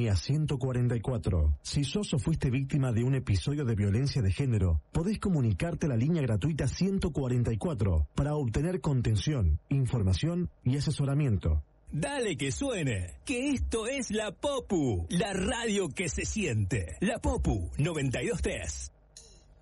línea 144. Si sos o fuiste víctima de un episodio de violencia de género, podés comunicarte a la línea gratuita 144 para obtener contención, información y asesoramiento. Dale que suene, que esto es La Popu, la radio que se siente. La Popu 92.3.